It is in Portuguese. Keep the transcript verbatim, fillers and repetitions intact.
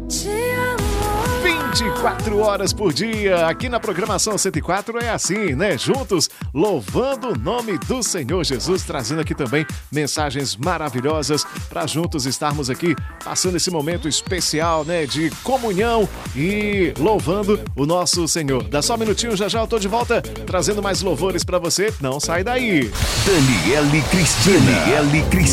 vinte e quatro horas por dia, aqui na programação cento e quatro é assim, né? Juntos, louvando o nome do Senhor Jesus, trazendo aqui também mensagens maravilhosas para juntos estarmos aqui passando esse momento especial, né? De comunhão e louvando o nosso Senhor. Dá só um minutinho, já já eu tô de volta, trazendo mais louvores para você. Não sai daí. Daniele Cristina. Daniele Cristina.